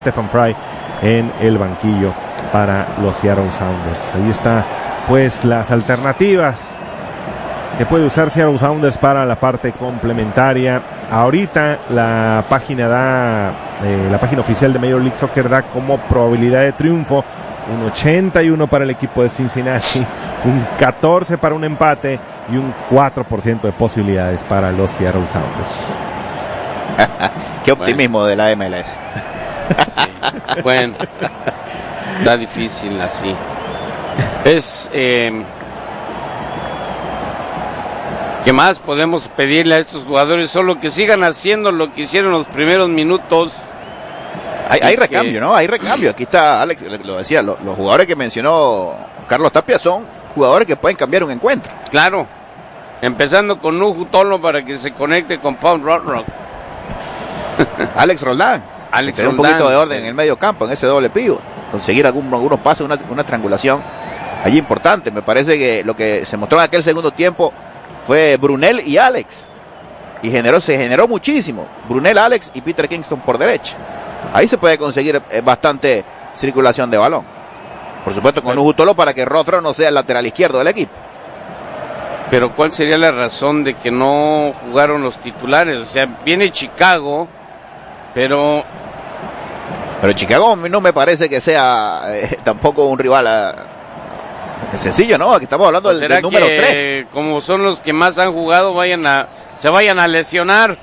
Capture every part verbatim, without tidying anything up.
Stephen Fry en el banquillo para los Seattle Sounders. Ahí está pues las alternativas que puede usar Seattle Sounders para la parte complementaria. Ahorita la página da eh, la página oficial de Major League Soccer da como probabilidad de triunfo un ochenta y uno para el equipo de Cincinnati, un catorce para un empate y un cuatro por ciento de posibilidades para los Seattle Sounders. Qué optimismo bueno. de la M L S. Sí. Bueno, está difícil así. Es eh, ¿qué más podemos pedirle a estos jugadores? Solo que sigan haciendo lo que hicieron los primeros minutos. Hay, hay recambio, ¿no? Hay recambio. Aquí está Alex, lo decía, lo, los jugadores que mencionó Carlos Tapia son jugadores que pueden cambiar un encuentro. Claro, empezando con Nuhu Tolo para que se conecte con Pound Rock Rock. Alex Roldán. Alex Tener un poquito de orden en el medio campo, en ese doble pívot, conseguir algún, algunos pases, una, una triangulación allí importante. Me parece que lo que se mostró en aquel segundo tiempo fue Brunel y Alex, y generó, se generó muchísimo. Brunel, Alex y Peter Kingston por derecha. Ahí se puede conseguir eh, bastante circulación de balón. Por supuesto con Nuhu Tolo para que Rothro no sea el lateral izquierdo del equipo. Pero ¿cuál sería la razón de que no jugaron los titulares? O sea, viene Chicago, pero... Pero Chicago no me parece que sea eh, tampoco un rival a... sencillo, ¿no? Aquí estamos hablando del, del número tres. Como son los que más han jugado, vayan a se vayan a lesionar.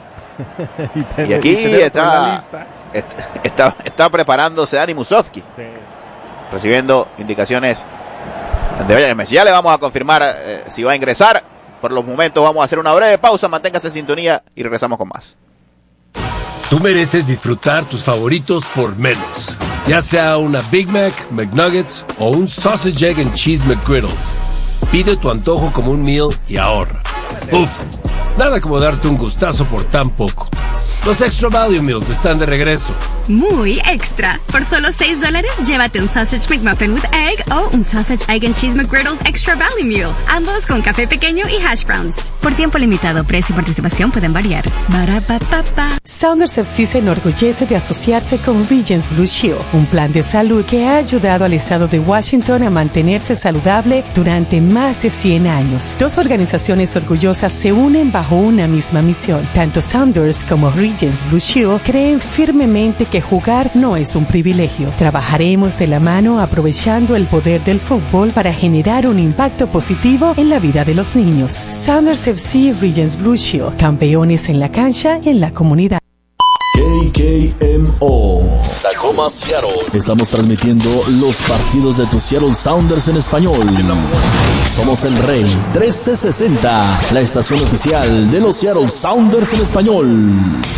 y, ten, y aquí y está, está, está está preparándose Dani Musovski, sí. Recibiendo indicaciones de Brian Messi. Ya le vamos a confirmar eh, si va a ingresar. Por los momentos vamos a hacer una breve pausa. Manténgase en sintonía y regresamos con más. Tú mereces disfrutar tus favoritos por menos. Ya sea una Big Mac, McNuggets o un Sausage, Egg and Cheese McGriddles. Pide tu antojo como un meal y ahorra. Uf, nada como darte un gustazo por tan poco. Los Extra Value Meals están de regreso. Muy extra. Por solo seis dólares, llévate un Sausage McMuffin with Egg o un Sausage, Egg and Cheese McGriddles Extra Value Meal. Ambos con café pequeño y hash browns. Por tiempo limitado, precio y participación pueden variar. Ba-ra-pa-pa-pa. Sounders F C se enorgullece de asociarse con Regence Blue Shield, un plan de salud que ha ayudado al estado de Washington a mantenerse saludable durante más de cien años. Dos organizaciones orgullosas se unen bajo una misma misión. Tanto Sounders como Regence Blue Shield creen firmemente que jugar no es un privilegio. Trabajaremos de la mano aprovechando el poder del fútbol para generar un impacto positivo en la vida de los niños. Sounders F C y Regence Blue Shield, campeones en la cancha y en la comunidad. K K M O Tacoma, Seattle. Estamos transmitiendo los partidos de tus Seattle Sounders en español. Somos el Rey trece sesenta, la estación oficial de los Seattle Sounders en español.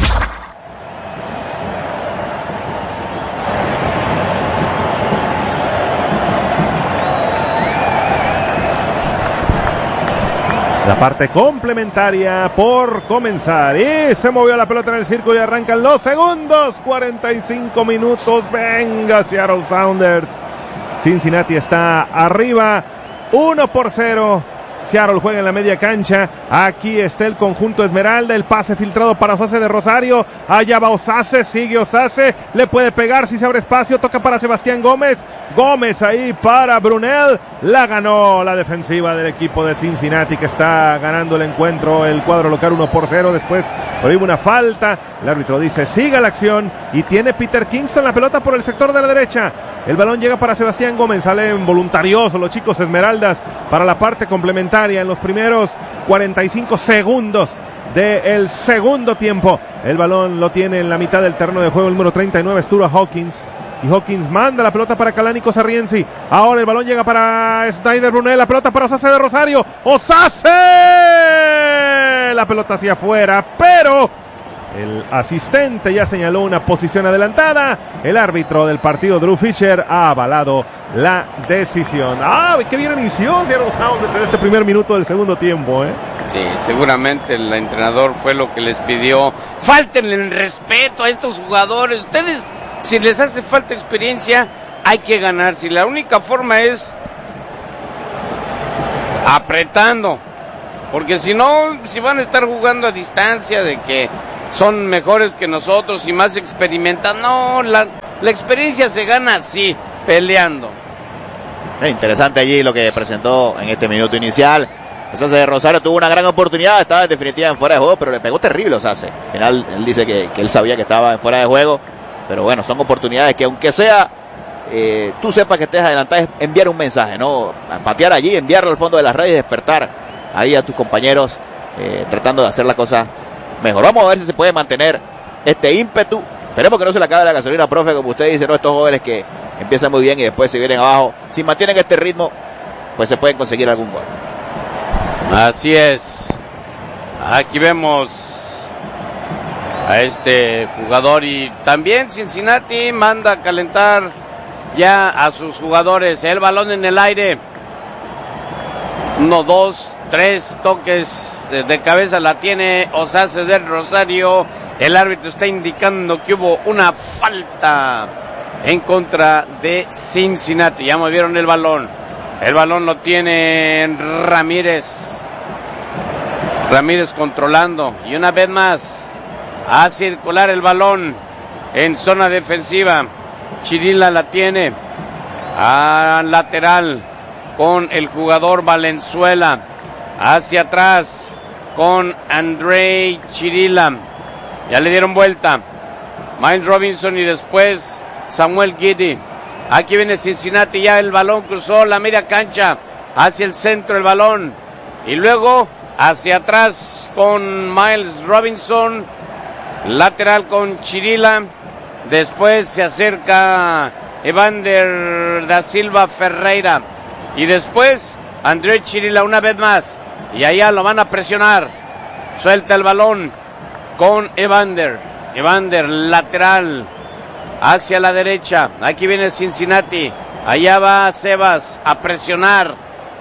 La parte complementaria por comenzar. Y se movió la pelota en el círculo y arrancan los segundos. cuarenta y cinco minutos. Venga, Seattle Sounders. Cincinnati está arriba. uno por cero. Seattle juega en la media cancha. Aquí está el conjunto Esmeralda. El pase filtrado para Osase de Rosario. Allá va Osase. Sigue Osase. Le puede pegar si se abre espacio. Toca para Sebastián Gómez. Gómez ahí para Brunel. La ganó la defensiva del equipo de Cincinnati, que está ganando el encuentro. El cuadro local uno por cero. Después prohíbe una falta. El árbitro dice siga la acción. Y tiene Peter Kingston la pelota por el sector de la derecha. El balón llega para Sebastián Gómez. Salen voluntariosos los chicos Esmeraldas para la parte complementaria en los primeros cuarenta y cinco segundos del segundo tiempo. El balón lo tiene en la mitad del terreno de juego el número treinta y nueve, Stura Hawkins. Y Hawkins manda la pelota para Kalani Sarrienzi. Ahora el balón llega para Snyder Brunel. La pelota para Osase de Rosario. ¡Osase! La pelota hacia afuera, pero el asistente ya señaló una posición adelantada. El árbitro del partido, Drew Fisher, ha avalado la decisión. ¡Ah, qué bien inició Seattle Sounders en este primer minuto del segundo tiempo! ¿eh? Sí, seguramente el entrenador fue lo que les pidió. Fáltenle el respeto a estos jugadores. Ustedes, si les hace falta experiencia, hay que ganar. Si la única forma es apretando, porque si no, si van a estar jugando a distancia de que son mejores que nosotros y más experimentados. No, la, la experiencia se gana así, peleando. Es interesante allí lo que presentó en este minuto inicial. Osase Rosario tuvo una gran oportunidad, estaba en definitiva en fuera de juego, pero le pegó terrible Osase. Al final él dice que, que él sabía que estaba en fuera de juego, pero bueno, son oportunidades que aunque sea eh, tú sepas que estés adelantado, es enviar un mensaje, ¿no? Patear allí, enviarlo al fondo de las redes y despertar ahí a tus compañeros eh, tratando de hacer la cosa mejor. Vamos a ver si se puede mantener este ímpetu. Esperemos que no se le acabe la gasolina, profe, como usted dice, ¿no? Estos jóvenes que empiezan muy bien y después se vienen abajo. Si mantienen este ritmo, pues se pueden conseguir algún gol. Así es. Aquí vemos a este jugador y también Cincinnati manda a calentar ya a sus jugadores. El balón en el aire. Uno, dos, tres toques de cabeza la tiene Osase del Rosario. El árbitro está indicando que hubo una falta en contra de Cincinnati. Ya movieron el balón. El balón lo tiene Ramírez. Ramírez controlando. Y una vez más a circular el balón en zona defensiva. Chirila la tiene a lateral con el jugador Valenzuela. Hacia atrás con Andrei Chirila. Ya le dieron vuelta. Miles Robinson y después Samuel Giddy. Aquí viene Cincinnati, ya el balón cruzó la media cancha hacia el centro el balón. Y luego hacia atrás con Miles Robinson. Lateral con Chirila. Después se acerca Evander da Silva Ferreira. Y después André Chirila una vez más. Y allá lo van a presionar. Suelta el balón con Evander. Evander lateral hacia la derecha. Aquí viene Cincinnati. Allá va Sebas a presionar.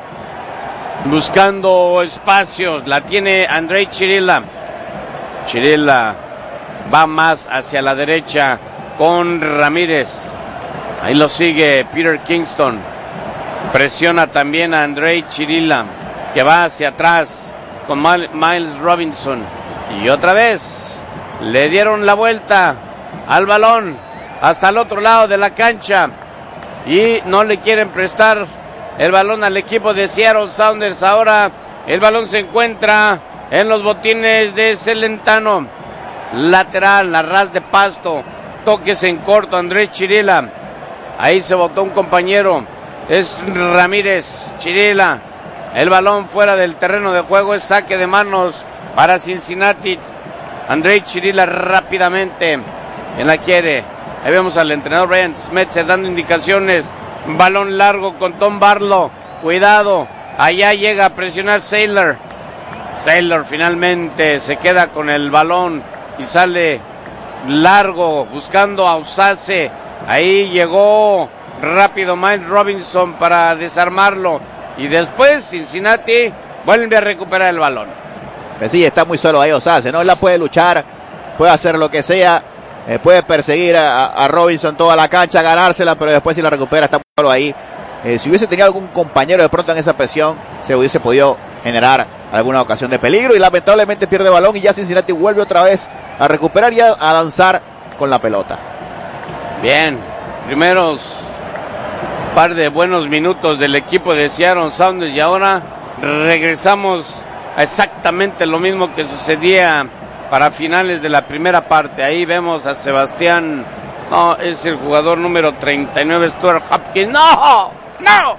Buscando espacios. La tiene André Chirila. Chirila va más hacia la derecha con Ramírez. Ahí lo sigue Peter Kingston. Presiona también a André Chirila, que va hacia atrás con Miles Robinson. Y otra vez le dieron la vuelta al balón hasta el otro lado de la cancha. Y no le quieren prestar el balón al equipo de Seattle Sounders. Ahora el balón se encuentra en los botines de Celentano. Lateral, a ras de pasto. Toques en corto, Andrés Chirila. Ahí se botó un compañero. Es Ramírez Chirila. El balón fuera del terreno de juego. Es saque de manos para Cincinnati. André Chirila rápidamente. ¿Quién la quiere? Ahí vemos al entrenador Brian Smetzer dando indicaciones. Balón largo con Tom Barlow. Cuidado. Allá llega a presionar Saylor. Saylor finalmente se queda con el balón y sale largo buscando a Osase. Ahí llegó rápido Miles Robinson para desarmarlo. Y después Cincinnati vuelve a recuperar el balón. Pues sí, está muy solo ahí Osase, ¿no? Él la puede luchar, puede hacer lo que sea, eh, puede perseguir a, a Robinson toda la cancha, ganársela, pero después si la recupera está muy solo ahí. Eh, si hubiese tenido algún compañero de pronto en esa presión, se hubiese podido generar alguna ocasión de peligro y lamentablemente pierde balón y ya Cincinnati vuelve otra vez a recuperar y a, a danzar con la pelota. Bien, primeros par de buenos minutos del equipo de Seattle Sounders y ahora regresamos a exactamente lo mismo que sucedía para finales de la primera parte. Ahí vemos a Sebastián, no, es el jugador número treinta y nueve, Stuart Hopkins. ¡No! ¡No!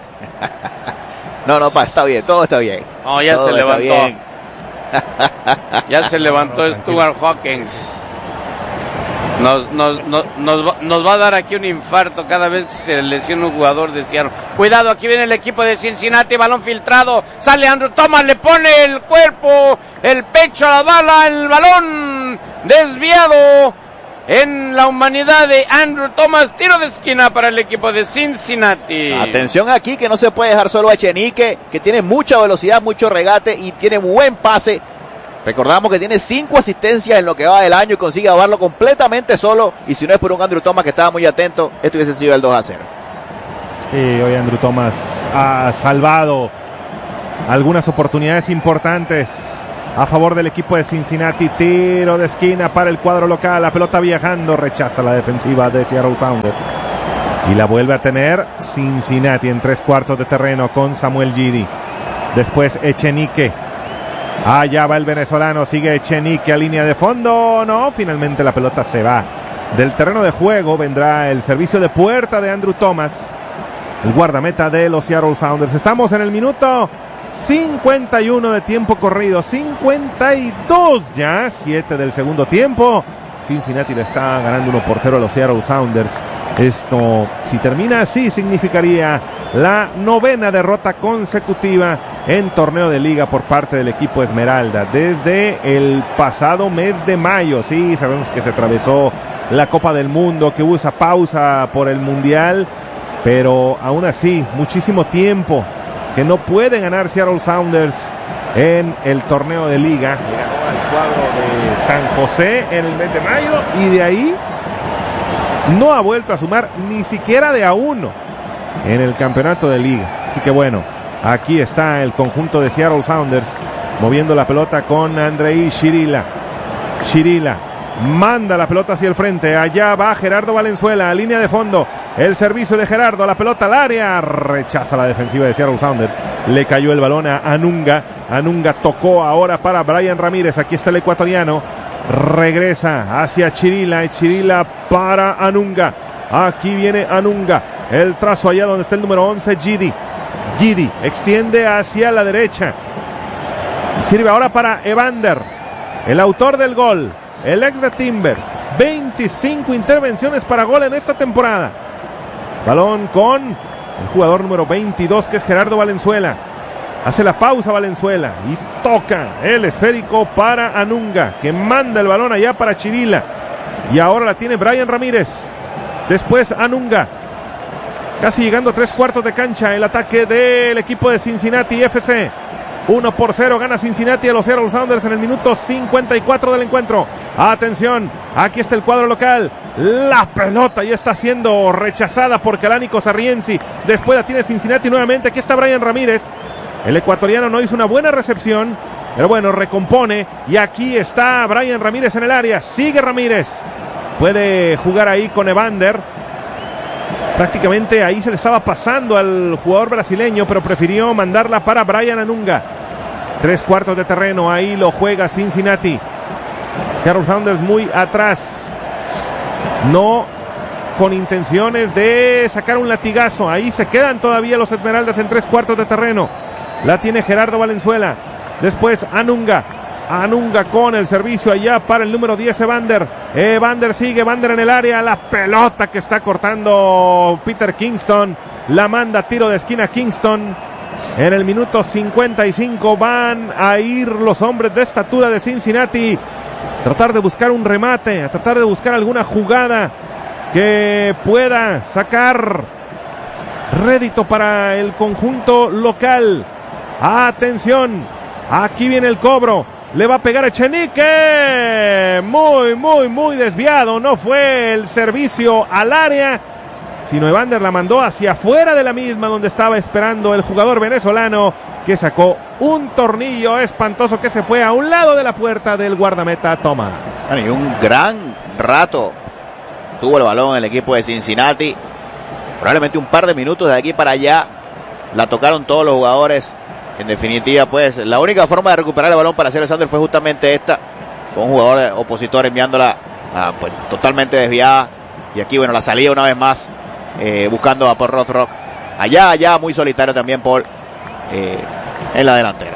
No, no, pa, está bien, todo está bien. No, ya todo se levantó. Ya se levantó Stuart Hopkins. Nos, nos, nos, nos, nos va a dar aquí un infarto cada vez que se lesiona un jugador de Seattle. Cuidado, aquí viene el equipo de Cincinnati, balón filtrado, sale Andrew Thomas, le pone el cuerpo, el pecho a la bala, el balón desviado en la humanidad de Andrew Thomas, tiro de esquina para el equipo de Cincinnati. Atención aquí que no se puede dejar solo a Echenique, que tiene mucha velocidad, mucho regate y tiene buen pase. Recordamos que tiene cinco asistencias en lo que va del año y consigue abarlo completamente solo. Y si no es por un Andrew Thomas que estaba muy atento, esto hubiese sido el dos a cero. Sí, hoy Andrew Thomas ha salvado algunas oportunidades importantes a favor del equipo de Cincinnati. Tiro de esquina para el cuadro local. La pelota viajando, rechaza la defensiva de Seattle Sounders. Y la vuelve a tener Cincinnati en tres cuartos de terreno con Samuel Gidi. Después Echenique. Allá va el venezolano, sigue Echenique a línea de fondo. No, finalmente la pelota se va del terreno de juego. Vendrá el servicio de puerta de Andrew Thomas, el guardameta de los Seattle Sounders. Estamos en el minuto cincuenta y uno de tiempo corrido, cincuenta y dos ya, siete del segundo tiempo. Cincinnati le está ganando uno por cero a los Seattle Sounders. Esto, si termina así, significaría la novena derrota consecutiva en torneo de liga por parte del equipo Esmeralda desde el pasado mes de mayo. Sí, sabemos que se atravesó la Copa del Mundo, que hubo esa pausa por el Mundial, pero aún así, muchísimo tiempo que no puede ganar Seattle Sounders en el torneo de liga. Llegó al cuadro de San José en el mes de mayo y de ahí no ha vuelto a sumar ni siquiera de a uno en el campeonato de liga. Así que bueno, aquí está el conjunto de Seattle Sounders moviendo la pelota con Andrei Chirila. Chirila manda la pelota hacia el frente. Allá va Gerardo Valenzuela a línea de fondo. El servicio de Gerardo, la pelota al área. Rechaza la defensiva de Seattle Sounders. Le cayó el balón a Anunga. Anunga tocó ahora para Brian Ramírez. Aquí está el ecuatoriano. Regresa hacia Chirila. Chirila para Anunga. Aquí viene Anunga. El trazo allá donde está el número once, Gidi. Gidi extiende hacia la derecha. Sirve ahora para Evander, el autor del gol, el ex de Timbers. veinticinco intervenciones para gol en esta temporada. Balón con el jugador número veintidós, que es Gerardo Valenzuela. Hace la pausa Valenzuela y toca el esférico para Anunga, que manda el balón allá para Chirila. Y ahora la tiene Brian Ramírez. Después Anunga. Casi llegando a tres cuartos de cancha el ataque del equipo de Cincinnati F C. uno por cero gana Cincinnati a los Seattle Sounders en el minuto cincuenta y cuatro del encuentro. Atención, aquí está el cuadro local. La pelota ya está siendo rechazada por Calánico Sarrienzi. Después la tiene Cincinnati nuevamente. Aquí está Brian Ramírez. El ecuatoriano no hizo una buena recepción, pero bueno, recompone. Y aquí está Brian Ramírez en el área. Sigue Ramírez. Puede jugar ahí con Evander. Prácticamente ahí se le estaba pasando al jugador brasileño, pero prefirió mandarla para Brian Anunga. Tres cuartos de terreno, ahí lo juega Cincinnati. Seattle Sounders muy atrás. No con intenciones de sacar un latigazo. Ahí se quedan todavía los Esmeraldas en tres cuartos de terreno. La tiene Gerardo Valenzuela. Después Anunga. Anunga con el servicio allá para el número diez, Evander. Evander sigue, Evander en el área. La pelota que está cortando Peter Kingston. La manda tiro de esquina Kingston. En el minuto cincuenta y cinco van a ir los hombres de estatura de Cincinnati. Tratar de buscar un remate, a tratar de buscar alguna jugada que pueda sacar rédito para el conjunto local. Atención, aquí viene el cobro. Le va a pegar a Echenique. Muy, muy, muy desviado. No fue el servicio al área, sino Evander la mandó hacia afuera de la misma, donde estaba esperando el jugador venezolano, que sacó un tornillo espantoso que se fue a un lado de la puerta del guardameta Thomas. Bueno, y un gran rato tuvo el balón el equipo de Cincinnati. Probablemente un par de minutos de aquí para allá la tocaron todos los jugadores. En definitiva, pues la única forma de recuperar el balón para Seattle Sounders fue justamente esta, con un jugador opositor enviándola ah, pues, totalmente desviada. Y aquí, bueno, la salida una vez más, eh, buscando a Paul Rothrock. Allá, allá, muy solitario también Paul eh, en la delantera.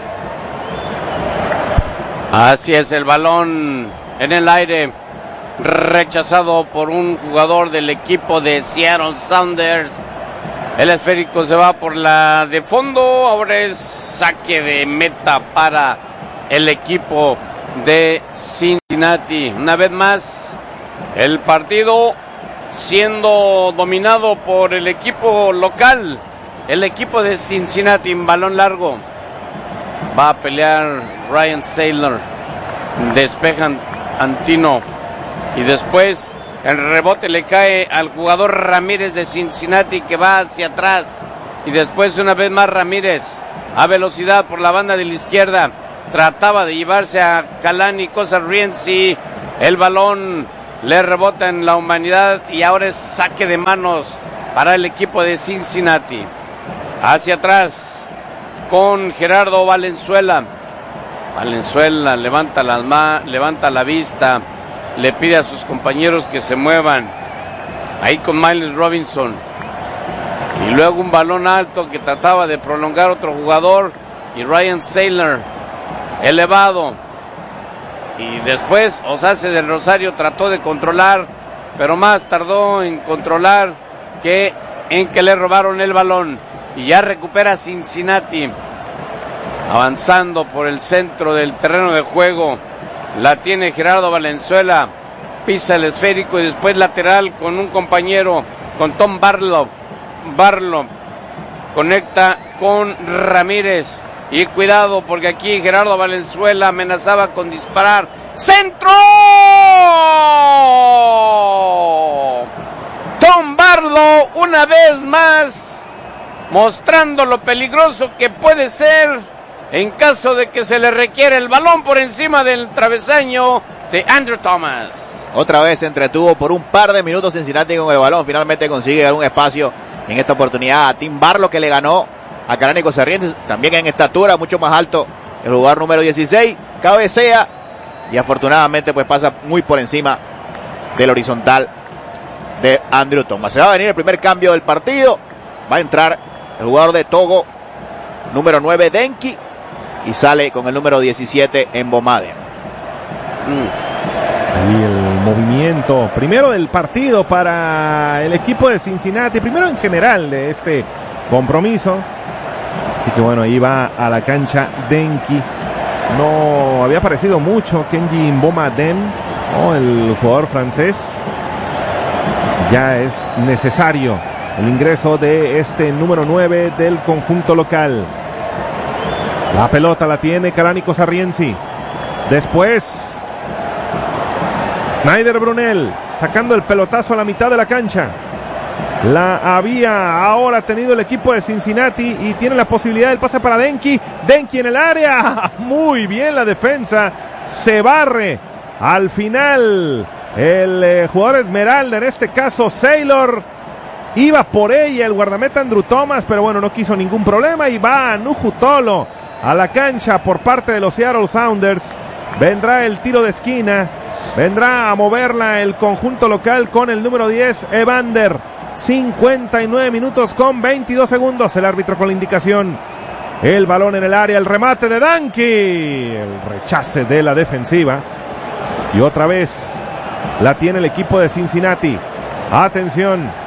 Así es, el balón en el aire, rechazado por un jugador del equipo de Seattle Sounders. El esférico se va por la de fondo. Ahora es saque de meta para el equipo de Cincinnati. Una vez más, el partido siendo dominado por el equipo local. El equipo de Cincinnati en balón largo. Va a pelear Ryan Saylor. Despejan Antino. Y después el rebote le cae al jugador Ramírez de Cincinnati, que va hacia atrás. Y después una vez más Ramírez a velocidad por la banda de la izquierda. trataba de llevarse a Kalani Kosariensi, el balón le rebota en la humanidad y ahora es saque de manos para el equipo de Cincinnati. Hacia atrás con Gerardo Valenzuela. Valenzuela levanta la, ma- levanta la vista, le pide a sus compañeros que se muevan. Ahí con Miles Robinson. Y luego un balón alto que trataba de prolongar otro jugador. Y Ryan Saylor, elevado. Y después Osase del Rosario trató de controlar, pero más tardó en controlar que en que le robaron el balón. Y ya recupera Cincinnati. Avanzando por el centro del terreno de juego. La tiene Gerardo Valenzuela. Pisa el esférico y después lateral con un compañero, con Tom Barlow. Barlow conecta con Ramírez. Y cuidado porque aquí Gerardo Valenzuela amenazaba con disparar. ¡Centro! Tom Barlow una vez más mostrando lo peligroso que puede ser en caso de que se le requiere el balón por encima del travesaño de Andrew Thomas. Otra vez se entretuvo por un par de minutos Cincinnati con el balón. Finalmente consigue dar un espacio en esta oportunidad a Tim Barlow, que le ganó a Kalani Kosariensi, también en estatura, mucho más alto, el jugador número dieciséis, cabecea y afortunadamente pues pasa muy por encima del horizontal de Andrew Thomas. Se va a venir el primer cambio del partido, va a entrar el jugador de Togo, número nueve, Denki, y sale con el número diecisiete, Mbomade. Mm. Ahí el movimiento primero del partido para el equipo de Cincinnati, primero en general de este compromiso. Y que bueno, ahí va a la cancha Denki. No había aparecido mucho Kenji Mbomade, ¿no? El jugador francés. Ya es necesario el ingreso de este número nueve del conjunto local. La pelota la tiene Kalani Kosariensi. Después Snyder Brunel sacando el pelotazo a la mitad de la cancha. La había ahora tenido el equipo de Cincinnati y tiene la posibilidad del pase para Denki. Denki en el área. Muy bien la defensa. Se barre al final el eh, jugador Esmeralda, en este caso Saylor. Iba por ella el guardameta Andrew Thomas, pero bueno, no quiso ningún problema. Y va Nuhu Tolo a la cancha por parte de los Seattle Sounders. Vendrá el tiro de esquina. Vendrá a moverla el conjunto local con el número diez, Evander. cincuenta y nueve minutos con veintidós segundos. El árbitro con la indicación. El balón en el área. El remate de Denki. El rechace de la defensiva. Y otra vez la tiene el equipo de Cincinnati. Atención.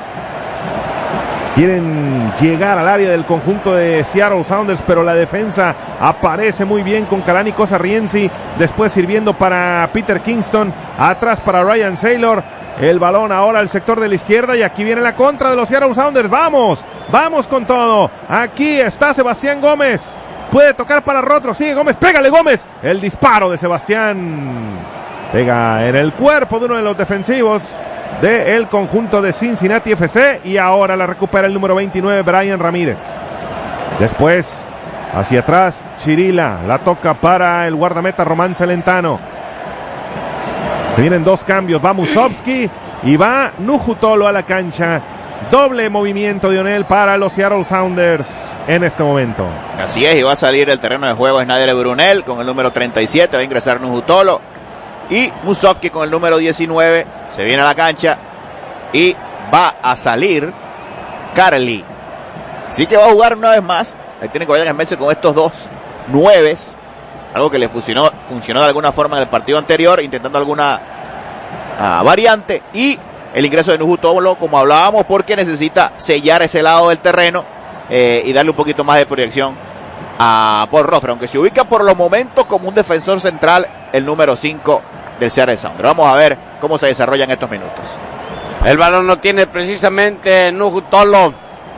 Quieren llegar al área del conjunto de Seattle Sounders, pero la defensa aparece muy bien con Kalani Kosariensi. Después sirviendo para Peter Kingston. Atrás para Ryan Saylor. El balón ahora al sector de la izquierda y aquí viene la contra de los Seattle Sounders. Vamos, vamos con todo. Aquí está Sebastián Gómez. Puede tocar para Rotro. Sigue Gómez, pégale Gómez. El disparo de Sebastián pega en el cuerpo de uno de los defensivos del conjunto de Cincinnati F C. Y ahora la recupera el número veintinueve, Brian Ramírez. Después, hacia atrás, Chirila. La toca para el guardameta Román Celentano. Vienen dos cambios, va Musovski y va Nuhu Tolo a la cancha. Doble movimiento de Onel para los Seattle Sounders en este momento. Así es, y va a salir del terreno de juego Snyder Brunel con el número treinta y siete, va a ingresar Nuhu Tolo. Y Musovski con el número diecinueve se viene a la cancha y va a salir Carly. Así que va a jugar una vez más. Ahí tienen que vayan en meses con estos dos nueves. Algo que le funcionó, funcionó de alguna forma en el partido anterior, intentando alguna uh, variante. Y el ingreso de Nuhu Tolo, como hablábamos, porque necesita sellar ese lado del terreno eh, y darle un poquito más de proyección a Paul Rothra, aunque se ubica por los momentos como un defensor central, el número cinco del Seattle Sounders. Vamos a ver cómo se desarrollan estos minutos. El balón lo tiene precisamente Nuhu Tolo.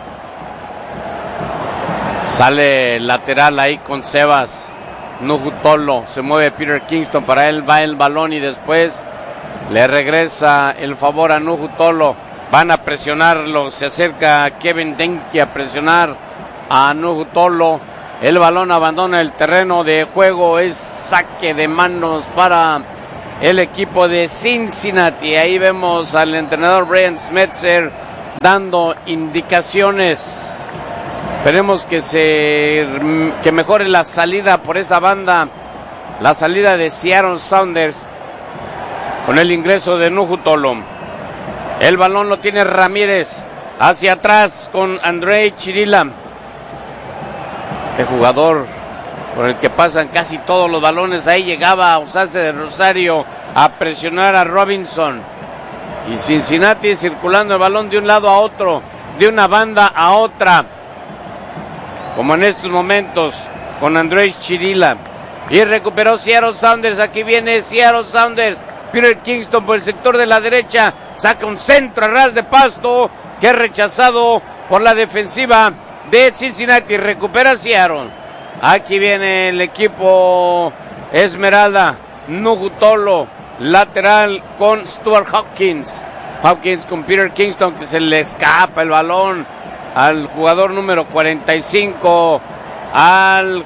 Sale lateral ahí con Sebas. Nuhu Tolo, se mueve Peter Kingston, para él va el balón y después le regresa el favor a Nuhu Tolo. Van a presionarlo, se acerca Kevin Denki a presionar a Nuhu Tolo. El balón abandona el terreno de juego. Es saque de manos para el equipo de Cincinnati. Ahí vemos al entrenador Brian Schmetzer dando indicaciones. Esperemos que se que mejore la salida por esa banda, la salida de Seattle Sounders con el ingreso de Nuhu Tolo. El balón lo tiene Ramírez hacia atrás con Andrei Chirila, el jugador por el que pasan casi todos los balones. Ahí llegaba a usarse de Rosario a presionar a Robinson, y Cincinnati circulando el balón de un lado a otro, de una banda a otra, como en estos momentos con Andrés Chirila. Y recuperó Seattle Sounders. Aquí viene Seattle Sounders. Peter Kingston por el sector de la derecha saca un centro a ras de pasto que es rechazado por la defensiva de Cincinnati. Recupera Seattle. Aquí viene el equipo Esmeralda. Nuhu Tolo, lateral con Stuart Hopkins. Hopkins con Peter Kingston, que se le escapa el balón al jugador número cuarenta y cinco, al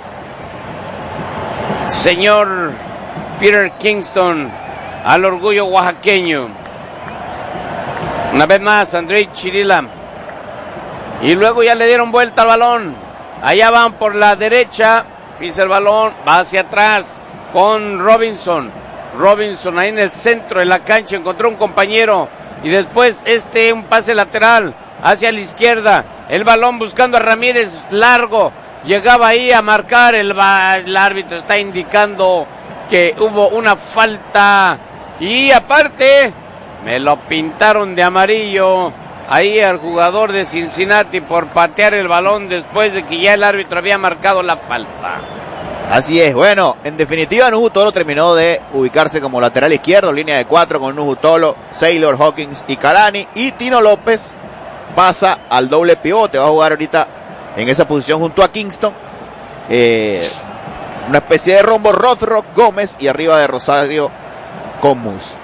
señor Peter Kingston, al orgullo oaxaqueño. Una vez más Andrei Chirila, y luego ya le dieron vuelta al balón. Allá van por la derecha, pisa el balón, va hacia atrás con Robinson. Robinson ahí en el centro de la cancha encontró un compañero, y después este un pase lateral hacia la izquierda, el balón buscando a Ramírez, largo, llegaba ahí a marcar, el, el árbitro está indicando que hubo una falta, y aparte me lo pintaron de amarillo ahí al jugador de Cincinnati por patear el balón después de que ya el árbitro había marcado la falta. Así es, bueno, en definitiva Nuhu Tolo terminó de ubicarse como lateral izquierdo, línea de cuatro con Nuhu Tolo, Saylor, Hawkins y Kalani, y Tino López pasa al doble pivote, va a jugar ahorita en esa posición junto a Kingston, eh, una especie de rombo Rothrock, Gómez, y arriba de Rosario con Mus.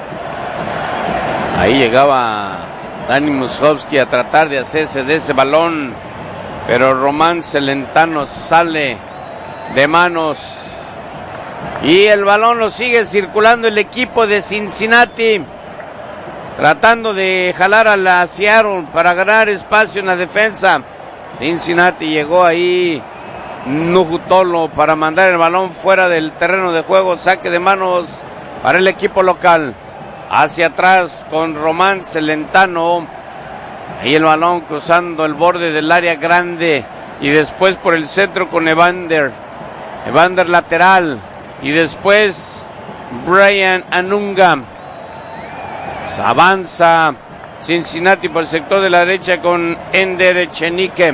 Ahí llegaba Dani Musovski a tratar de hacerse de ese balón, pero Román Celentano sale de manos, y el balón lo sigue circulando el equipo de Cincinnati, tratando de jalar a la Seattle para ganar espacio en la defensa. Cincinnati llegó ahí Nuhu Tolo para mandar el balón fuera del terreno de juego. Saque de manos para el equipo local. Hacia atrás con Román Celentano. Ahí el balón cruzando el borde del área grande. Y después por el centro con Evander. Evander lateral. Y después Brian Anunga. Avanza Cincinnati por el sector de la derecha con Ender Echenique.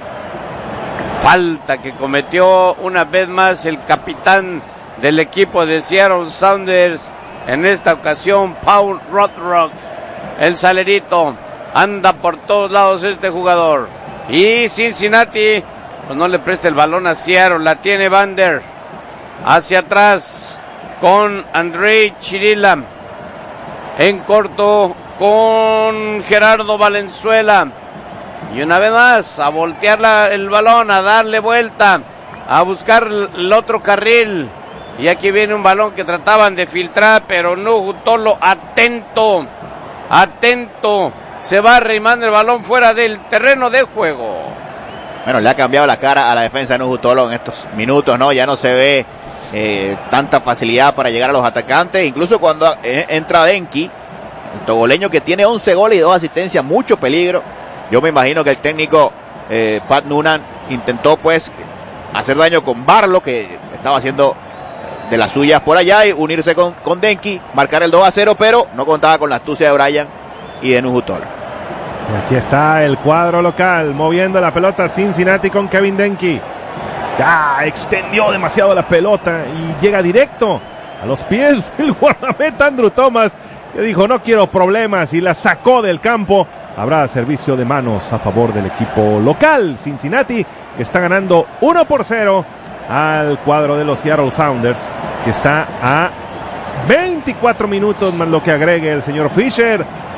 Falta que cometió una vez más el capitán del equipo de Seattle Sounders. En esta ocasión, Paul Rothrock, el salerito. Anda por todos lados este jugador. Y Cincinnati pues no le presta el balón a Seattle. La tiene Vander. Hacia atrás con Andrei Chirila. En corto con Gerardo Valenzuela. Y una vez más a voltear la, el balón, a darle vuelta, a buscar el otro carril. Y aquí viene un balón que trataban de filtrar, pero Nuhu Tolo atento, atento. Se va arrimando el balón fuera del terreno de juego. Bueno, le ha cambiado la cara a la defensa de Nuhu Tolo en estos minutos, ¿no? Ya no se ve eh, tanta facilidad para llegar a los atacantes. Incluso cuando eh, entra Denki, el togoleño que tiene once goles y dos asistencias, mucho peligro. Yo me imagino que el técnico eh, Pat Noonan intentó pues hacer daño con Barlow, que estaba haciendo de las suyas por allá, y unirse con, con Denki, marcar el dos a cero, pero no contaba con la astucia de Bryan y de Nuhu Tolo. Y aquí está el cuadro local, moviendo la pelota Cincinnati con Kevin Denki. Ya extendió demasiado la pelota y llega directo a los pies del guardameta Andrew Thomas, que dijo no quiero problemas, y la sacó del campo. Habrá servicio de manos a favor del equipo local, Cincinnati, que está ganando uno por cero al cuadro de los Seattle Sounders, que está a veinticuatro minutos más lo que agregue el señor Fisher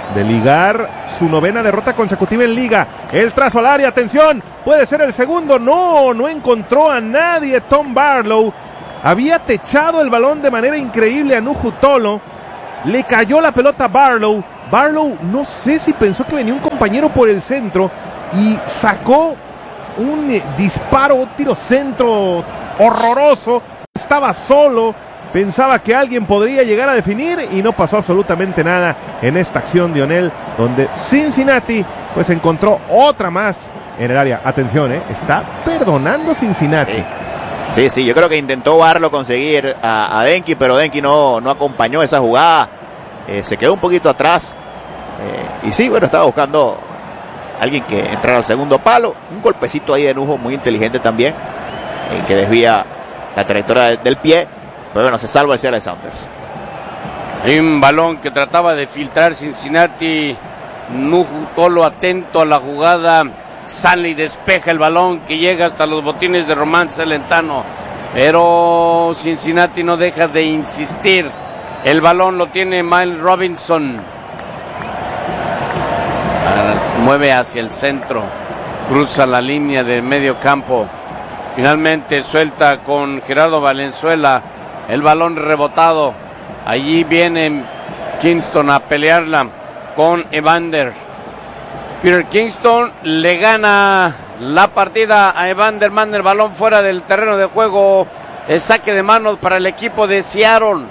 de ligar su novena derrota consecutiva en liga. El trazo al área, atención, puede ser el segundo. No, no encontró a nadie Tom Barlow. Había techado el balón de manera increíble a Nuhu Tolo. Le cayó la pelota a Barlow. Barlow no sé si pensó que venía un compañero por el centro y sacó un eh, disparo, un tiro centro horroroso. Estaba solo, pensaba que alguien podría llegar a definir y no pasó absolutamente nada en esta acción de O'Neal, donde Cincinnati pues encontró otra más en el área. Atención, eh, está perdonando Cincinnati. Sí. Sí, sí, yo creo que intentó Barlow conseguir a, a Denki, pero Denki no, no acompañó esa jugada. Eh, se quedó un poquito atrás. Eh, y sí, bueno, estaba buscando a alguien que entrara al segundo palo. Un golpecito ahí de Nujo, muy inteligente también, eh, que desvía la trayectoria de, del pie. Pero bueno, se salva el Seattle Sounders. Hay un balón que trataba de filtrar Cincinnati. Nuhu Tolo atento a la jugada. Sale y despeja el balón que llega hasta los botines de Román Celentano. Pero Cincinnati no deja de insistir. El balón lo tiene Miles Robinson. Mueve hacia el centro. Cruza la línea de medio campo. Finalmente suelta con Gerardo Valenzuela. El balón rebotado. Allí viene Kingston a pelearla con Evander. Peter Kingston le gana la partida a Evander. Manda el balón fuera del terreno de juego. El saque de manos para el equipo de Seattle.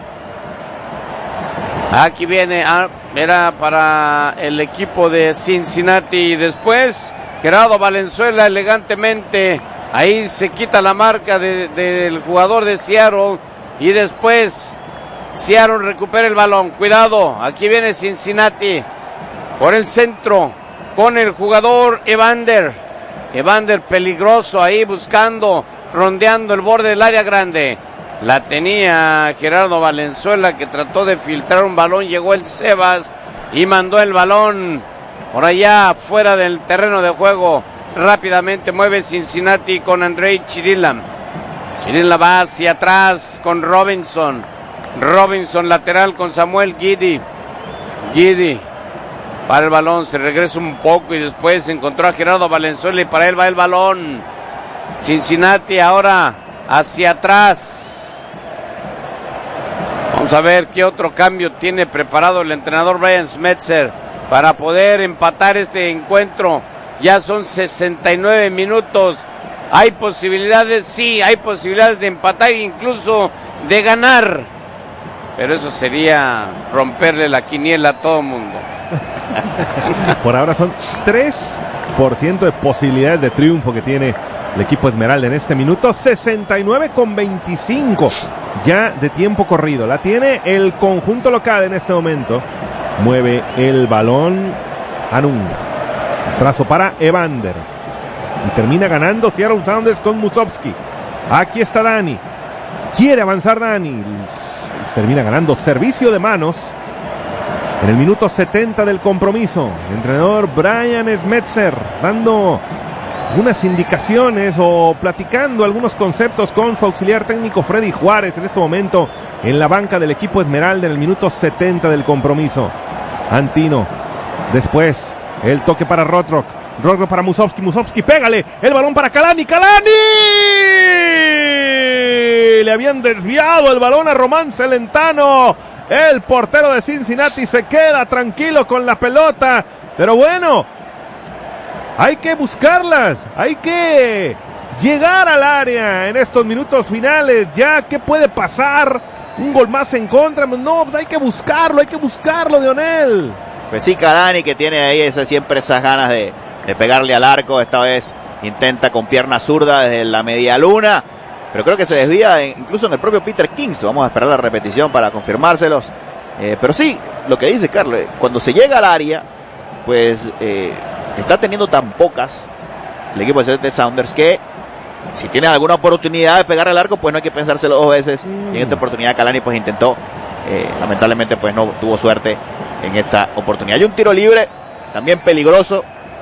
Aquí viene, ah, era para el equipo de Cincinnati. Después Gerardo Valenzuela elegantemente ahí se quita la marca de, de, del jugador de Seattle. Y después Seattle recupera el balón. Cuidado, aquí viene Cincinnati por el centro con el jugador Evander. Evander peligroso ahí buscando, rondeando el borde del área grande. La tenía Gerardo Valenzuela que trató de filtrar un balón. Llegó el Sebas y mandó el balón por allá fuera del terreno de juego. Rápidamente mueve Cincinnati con Andrei Chirila. Chirila va hacia atrás con Robinson. Robinson lateral con Samuel Giddy. Giddy para el balón, se regresa un poco y después encontró a Gerardo Valenzuela y para él va el balón. Cincinnati ahora hacia atrás. Vamos a ver qué otro cambio tiene preparado el entrenador Brian Schmetzer para poder empatar este encuentro. Ya son sesenta y nueve minutos. ¿Hay posibilidades? Sí, hay posibilidades de empatar e incluso de ganar. Pero eso sería romperle la quiniela a todo el mundo. Por ahora son tres por ciento de posibilidades de triunfo que tiene el equipo Esmeralda en este minuto. Sesenta y nueve con veinticinco ya de tiempo corrido. La tiene el conjunto local en este momento. Mueve el balón Anunga. Trazo para Evander. Y termina ganando Seattle Sounders con Musovski. Aquí está Dani. Quiere avanzar Dani. Termina ganando servicio de manos. En el minuto setenta del compromiso, el entrenador Brian Schmetzer dando unas indicaciones o platicando algunos conceptos con su auxiliar técnico Freddy Juárez en este momento en la banca del equipo Esmeralda en el minuto setenta del compromiso. Antino, después el toque para Rothrock, Rothrock para Musovski, Musovski, pégale, el balón para Kalani, Kalani, le habían desviado el balón a Román Celentano. El portero de Cincinnati se queda tranquilo con la pelota. Pero bueno, hay que buscarlas. Hay que llegar al área en estos minutos finales. Ya, ¿qué puede pasar? Un gol más en contra. No, pues hay que buscarlo, hay que buscarlo de O'Neal. Pues sí, Kalani que tiene ahí esa, siempre esas ganas de, de pegarle al arco. Esta vez intenta con pierna zurda desde la media luna. Pero creo que se desvía incluso en el propio Peter Kingston. Vamos a esperar la repetición para confirmárselos. Eh, pero sí, lo que dice Carlos, cuando se llega al área, pues eh, está teniendo tan pocas el equipo de Seattle Sounders que si tiene alguna oportunidad de pegar al arco, pues no hay que pensárselo dos veces. Mm. Y en esta oportunidad Kalani pues intentó. Eh, lamentablemente pues no tuvo suerte en esta oportunidad. Hay un tiro libre, también peligroso,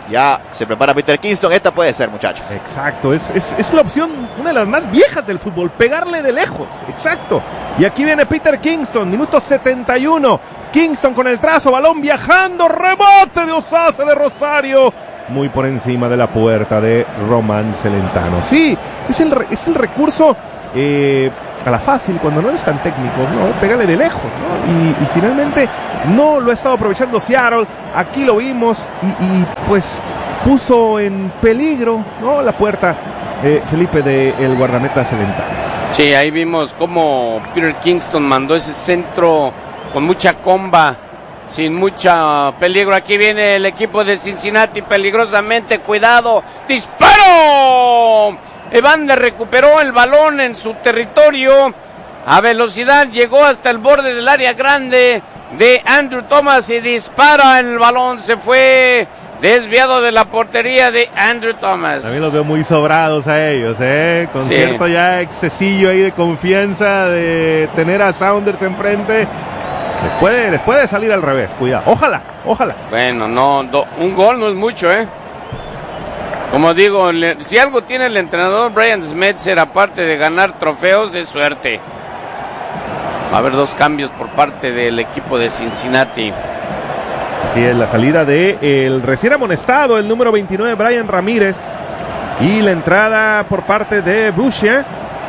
Ya se prepara Peter Kingston. Esta puede ser, muchachos. Exacto, es, es, es la opción, una de las más viejas del fútbol, pegarle de lejos. Exacto. Y aquí viene Peter Kingston, minuto setenta y uno. Kingston con el trazo, balón viajando, rebote de Osase de Rosario. Muy por encima de la puerta de Román Celentano. Sí, es el, es el recurso eh, a la fácil, cuando no es tan técnico, no, pégale de lejos, ¿no? Y, y finalmente no lo ha estado aprovechando Seattle. Aquí lo vimos y, y pues puso en peligro, ¿no?, la puerta, eh, Felipe, del guardameta Celentano. Sí, ahí vimos cómo Peter Kingston mandó ese centro con mucha comba, sin mucho peligro. Aquí viene el equipo de Cincinnati peligrosamente, cuidado, disparo. Evander recuperó el balón en su territorio, a velocidad llegó hasta el borde del área grande de Andrew Thomas y dispara. El balón se fue desviado de la portería de Andrew Thomas. También los veo muy sobrados a ellos, ¿eh? Con sí. cierto ya excesillo ahí de confianza, de tener a Sounders enfrente. Les puede, les puede salir al revés, cuidado. Ojalá, ojalá. Bueno, no, do, un gol no es mucho, ¿eh? Como digo, le, si algo tiene el entrenador Brian Schmetzer, aparte de ganar trofeos, es suerte. Va a haber dos cambios por parte del equipo de Cincinnati. Así es, la salida de el recién amonestado, el número veintinueve, Brian Ramírez. Y la entrada por parte de Boucher.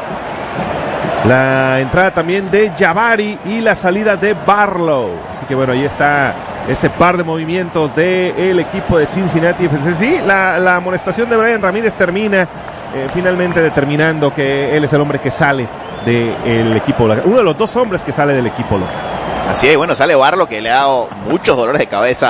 La entrada también de Jabari y la salida de Barlow. Así que bueno, ahí está ese par de movimientos del equipo de Cincinnati F C. Sí, la, la amonestación de Brian Ramírez termina eh, finalmente determinando que él es el hombre que sale del equipo local. Uno de los dos hombres que sale del equipo local. Así es, bueno, sale Barlow, que le ha dado muchos dolores de cabeza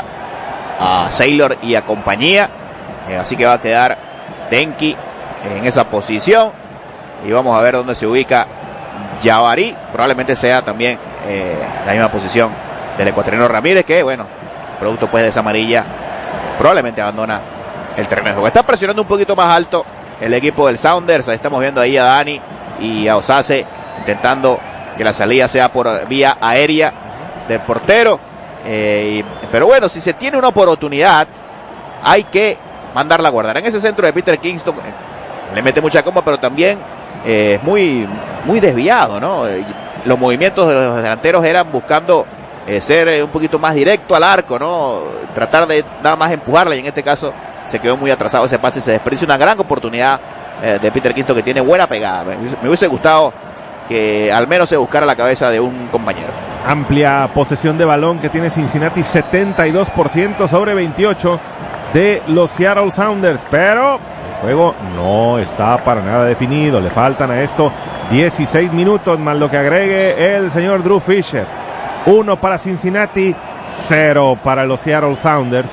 a Saylor y a compañía. Eh, así que va a quedar Denki en esa posición. Y vamos a ver dónde se ubica Jabari. Probablemente sea también eh, la misma posición del ecuatoriano Ramírez, que bueno, producto pues de esa amarilla, probablemente abandona el terreno de juego. Está presionando un poquito más alto el equipo del Sounders. Ahí estamos viendo ahí a Dani y a Osase intentando que la salida sea por vía aérea del portero. Eh, y, pero bueno, si se tiene una oportunidad, hay que mandarla a guardar. En ese centro de Peter Kingston eh, le mete mucha coma, pero también es eh, muy, muy desviado, ¿no? Eh, los movimientos de los delanteros eran buscando eh, ser eh, un poquito más directo al arco, ¿no? Tratar de nada más empujarla, y en este caso se quedó muy atrasado ese pase. Se desperdicia una gran oportunidad eh, de Peter Kingston, que tiene buena pegada. Me, me hubiese gustado que al menos se buscara la cabeza de un compañero. Amplia posesión de balón que tiene Cincinnati, setenta y dos por ciento sobre veintiocho de los Seattle Sounders, pero el juego no está para nada definido. Le faltan a esto dieciséis minutos más lo que agregue el señor Drew Fisher. Uno para Cincinnati, cero para los Seattle Sounders.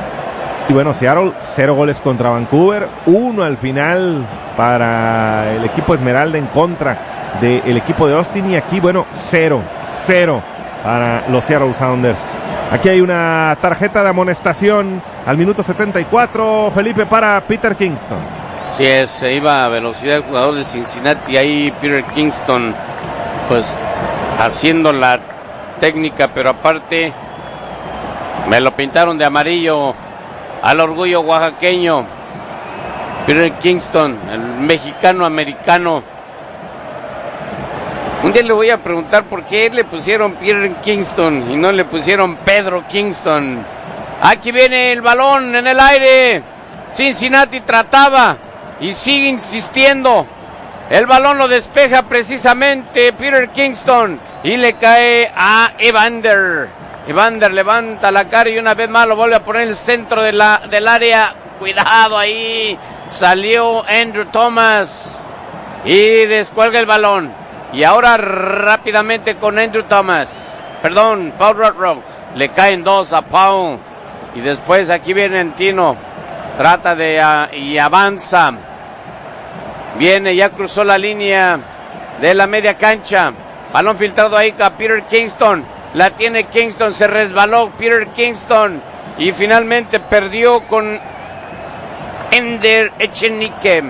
Y bueno, Seattle, cero goles contra Vancouver, uno al final para el equipo Esmeralda en contra del equipo de Austin. Y aquí, bueno, cero, cero para los Seattle Sounders. Aquí hay una tarjeta de amonestación al minuto setenta y cuatro, Felipe, para Peter Kingston. Sí, es, se iba a velocidad el jugador de Cincinnati. Ahí Peter Kingston, pues, haciendo la técnica, pero aparte me lo pintaron de amarillo al orgullo oaxaqueño. Peter Kingston, el mexicano-americano. Un día le voy a preguntar por qué le pusieron Peter Kingston y no le pusieron Pedro Kingston. Aquí viene el balón en el aire. Cincinnati trataba y sigue insistiendo. El balón lo despeja precisamente Peter Kingston y le cae a Evander. Evander levanta la cara y una vez más lo vuelve a poner en el centro de la, del área. Cuidado ahí. Salió Andrew Thomas y descuelga el balón. Y ahora rápidamente con Andrew Thomas. Perdón, Paul Rock. Le caen dos a Paul. Y después aquí viene Tino. Trata de uh, y avanza. Viene, ya cruzó la línea de la media cancha. Balón filtrado ahí a Peter Kingston. La tiene Kingston, se resbaló Peter Kingston. Y finalmente perdió con Ender Echenique.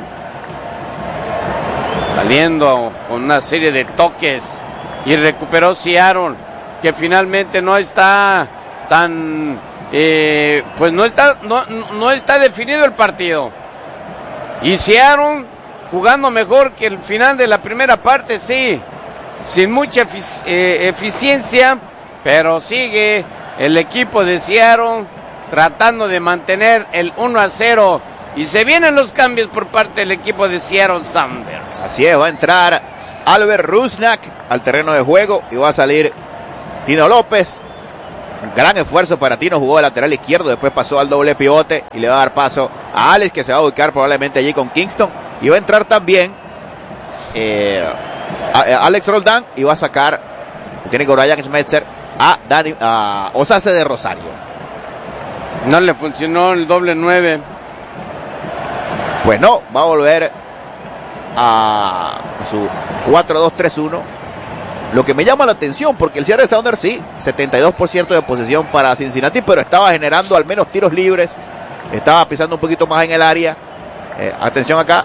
Saliendo con una serie de toques. Y recuperó Seattle, que finalmente no está tan eh, pues no está, no, no está definido el partido. Y Seattle jugando mejor que el final de la primera parte, sí, sin mucha efic- eh, eficiencia, pero sigue el equipo de Seattle tratando de mantener el uno a cero. Y se vienen los cambios por parte del equipo de Seattle Sounders. Así es, va a entrar Albert Rusnak al terreno de juego y va a salir Tino López. Un gran esfuerzo para Tino, jugó de lateral izquierdo, después pasó al doble pivote y le va a dar paso a Alex, que se va a ubicar probablemente allí con Kingston. Y va a entrar también eh, a, a Alex Roldán y va a sacar el técnico Brian Schmetzer a, Dani, a Osase de Rosario. No le funcionó el doble nueve. Pues no, va a volver a, a su cuatro dos tres uno. Lo que me llama la atención, porque el Seattle Sounders sí, setenta y dos por ciento de posesión para Cincinnati, pero estaba generando al menos tiros libres, estaba pisando un poquito más en el área. Eh, atención acá.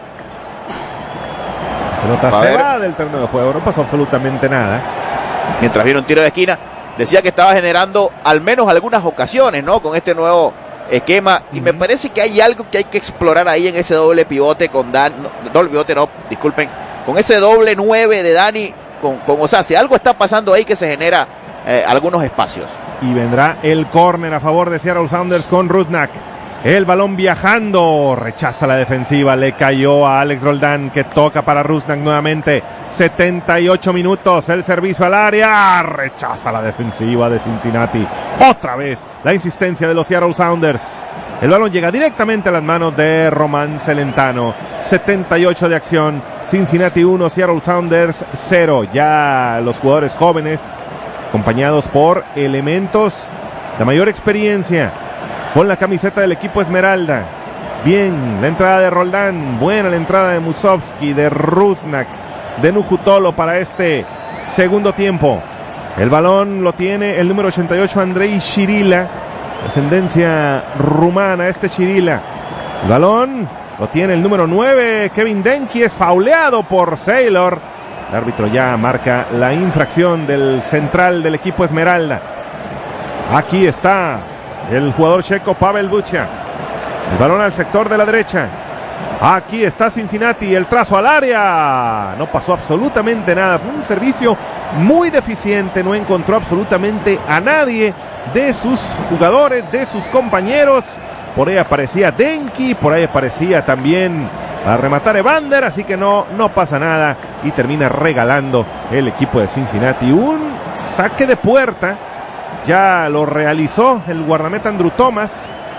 Pelota se va del terreno de juego, no pasó absolutamente nada. Mientras viene un tiro de esquina, decía que estaba generando al menos algunas ocasiones, ¿no? Con este nuevo esquema, y me parece que hay algo que hay que explorar ahí en ese doble pivote con Dan, no, doble pivote no, disculpen, con ese doble nueve de Dani con, con Osase. Algo está pasando ahí que se genera eh, algunos espacios. Y vendrá el córner a favor de Seattle Sounders con Rusnak. El balón viajando, rechaza la defensiva, le cayó a Alex Roldán, que toca para Rusnak nuevamente. setenta y ocho minutos, el servicio al área, rechaza la defensiva de Cincinnati. Otra vez la insistencia de los Seattle Sounders. El balón llega directamente a las manos de Román Celentano. setenta y ocho de acción, Cincinnati uno, Seattle Sounders cero. Ya los jugadores jóvenes, acompañados por elementos de mayor experiencia, con la camiseta del equipo Esmeralda. Bien, la entrada de Roldán, buena la entrada de Musovski, de Rusnak, de Nujutolo para este segundo tiempo. El balón lo tiene el número ochenta y ocho, Andrei Chirila, ascendencia rumana este Chirila. El balón lo tiene el número nueve, Kevin Denki, es fauleado por Saylor. El árbitro ya marca la infracción del central del equipo Esmeralda. Aquí está el jugador checo Pavel Bucha. El balón al sector de la derecha. Aquí está Cincinnati, el trazo al área. No pasó absolutamente nada. Fue un servicio muy deficiente. No encontró absolutamente a nadie de sus jugadores, de sus compañeros. Por ahí aparecía Denki, por ahí aparecía también a rematar Evander. Así que no, no pasa nada. Y termina regalando el equipo de Cincinnati un saque de puerta. Ya lo realizó el guardameta Andrew Thomas.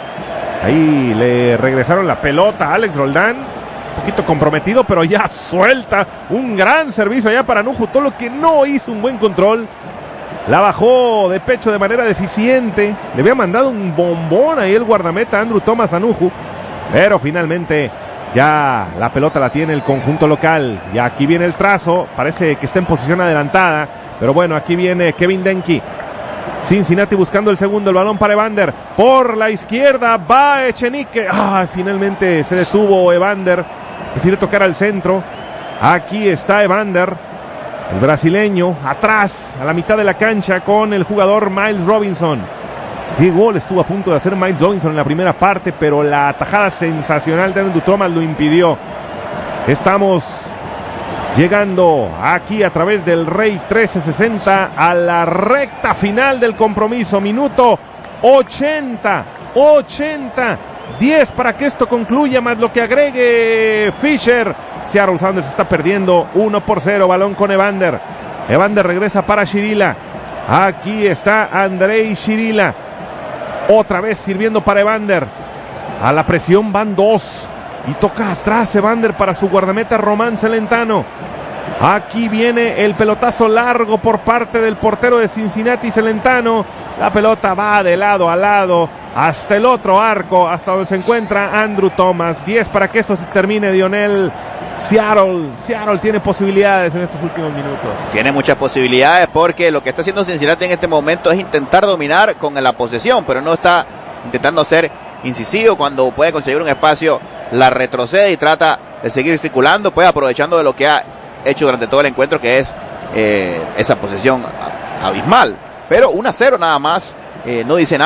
Ahí le regresaron la pelota a Alex Roldán. Un poquito comprometido, pero ya suelta. Un gran servicio allá para Nujutolo, que no hizo un buen control. La bajó de pecho de manera deficiente. Le había mandado un bombón ahí el guardameta Andrew Thomas a Nuju. Pero finalmente ya la pelota la tiene el conjunto local. Y aquí viene el trazo. Parece que está en posición adelantada. Pero bueno, aquí viene Kevin Denki. Cincinnati buscando el segundo, el balón para Evander. Por la izquierda va Echenique. Ah, finalmente se detuvo Evander. Prefiere tocar al centro. Aquí está Evander, el brasileño, atrás, a la mitad de la cancha con el jugador Miles Robinson. Qué gol estuvo a punto de hacer Miles Robinson en la primera parte, pero la atajada sensacional de Andrew Thomas lo impidió. Estamos llegando aquí a través del Rey trece sesenta a la recta final del compromiso. Minuto ochenta, ochenta, diez para que esto concluya, más lo que agregue Fisher. Seattle Sounders está perdiendo uno por cero. Balón con Evander. Evander regresa para Chirila. Aquí está Andrei Chirila. Otra vez sirviendo para Evander. A la presión van dos. Y toca atrás Evander para su guardameta Román Celentano. Aquí viene el pelotazo largo por parte del portero de Cincinnati, Celentano. La pelota va de lado a lado hasta el otro arco, hasta donde se encuentra Andrew Thomas. diez para que esto se termine, Dionel. Seattle, Seattle tiene posibilidades en estos últimos minutos. Tiene muchas posibilidades porque lo que está haciendo Cincinnati en este momento es intentar dominar con la posesión, pero no está intentando ser incisivo. Cuando puede conseguir un espacio, la retrocede y trata de seguir circulando, pues aprovechando de lo que ha hecho durante todo el encuentro, que es eh, esa posesión abismal. Pero uno a cero nada más, eh, no dice nada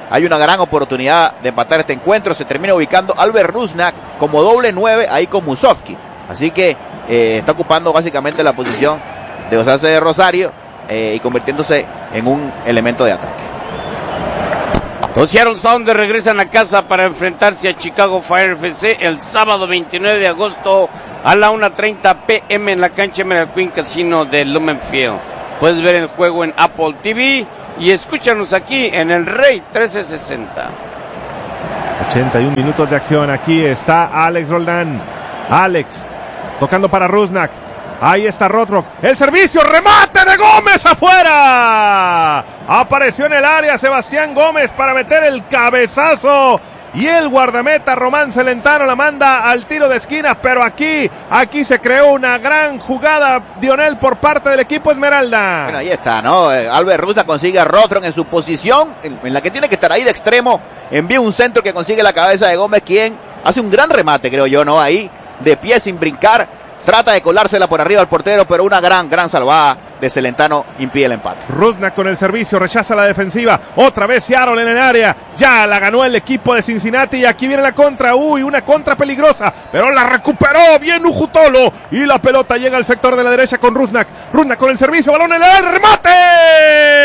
hay una gran oportunidad de empatar este encuentro. Se termina ubicando Albert Rusnak como doble nueve ahí con Musovski. Así que eh, está ocupando básicamente la posición de Osase de Rosario eh, y convirtiéndose en un elemento de ataque. Los Seattle Sounders regresan a casa para enfrentarse a Chicago Fire F C el sábado veintinueve de agosto a la una treinta p m en la cancha Emerald Queen Casino de Lumen Field. Puedes ver el juego en Apple T V y escúchanos aquí en el Rey trece sesenta. ochenta y un minutos de acción. Aquí está Alex Roldán. Alex tocando para Rusnak. Ahí está Rothrock. El servicio, remate de Gómez afuera. Apareció en el área Sebastián Gómez para meter el cabezazo. Y el guardameta Román Celentano la manda al tiro de esquina. Pero aquí, aquí se creó una gran jugada, Dionel, por parte del equipo Esmeralda. Bueno, ahí está, ¿no? Eh, Albert Rusnak consigue a Rothrock en su posición, en, en la que tiene que estar ahí de extremo. Envía un centro que consigue la cabeza de Gómez, quien hace un gran remate, creo yo, ¿no? Ahí, de pie sin brincar. Trata de colársela por arriba al portero, pero una gran, gran salvada de Celentano impide el empate. Rusnak con el servicio, rechaza la defensiva. Otra vez Seattle en el área. Ya la ganó el equipo de Cincinnati y aquí viene la contra. Uy, una contra peligrosa, pero la recuperó bien Ujutolo. Y la pelota llega al sector de la derecha con Rusnak. Rusnak con el servicio, balón en el área, remate.